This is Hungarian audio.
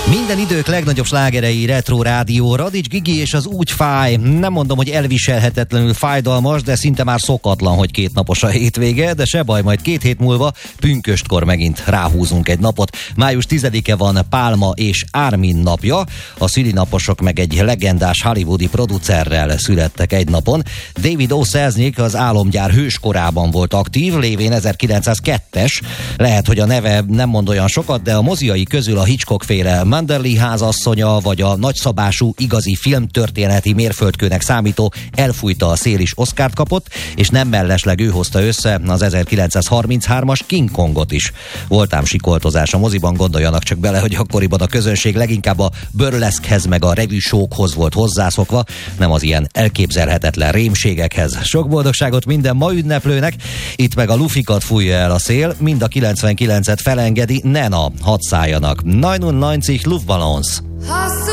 Minden idők legnagyobb slágerei Retro Rádió, Radics Gigi és az Úgy fáj. Nem mondom, hogy elviselhetetlenül fájdalmas, de szinte már szokatlan, hogy kétnapos a hétvége, de se baj, majd 2 hét múlva pünköstkor megint ráhúzunk egy napot. Május 10-e van Pálma és Ármin napja, a szülinaposok meg egy legendás hollywoodi producerrel születtek egy napon. David O. Selznick az álomgyár hőskorában volt aktív, lévén 1902-es. Lehet, hogy a neve nem mond olyan sokat, de a moziai közül a Hitchcock-féle Manderley házasszonya, vagy a nagyszabású igazi filmtörténeti mérföldkőnek számító Elfújta a szél is Oscart kapott, és nem mellesleg ő hozta össze az 1933-as King Kongot is. Voltám sikoltozás a moziban, gondoljanak csak bele, hogy akkoriban a közönség leginkább a burleszkhez meg a revűsókhoz volt hozzászokva, nem az ilyen elképzelhetetlen rémségekhez. Sok boldogságot minden ma ünneplőnek, itt meg a lufikat fújja el a szél, mind a 99-et felengedi, Nena, hadd szálljanak. 99 Luftballons.